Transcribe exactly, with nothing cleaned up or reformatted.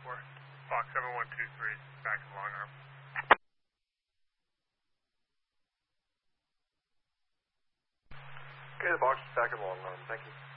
four. Fox seven one two three, back in long arm. Okay, the box is back in long arm, thank you.